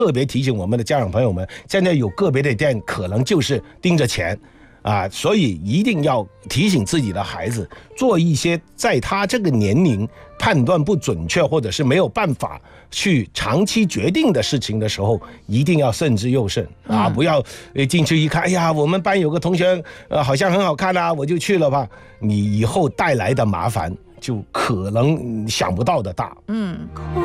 特别提醒我们的家长朋友们，现在有个别的店可能就是盯着钱所以一定要提醒自己的孩子，做一些在他这个年龄判断不准确或者是没有办法去长期决定的事情的时候，一定要慎之又慎不要进去一看，哎呀，我们班有个同学好像很好看我就去了吧，你以后带来的麻烦就可能想不到的大。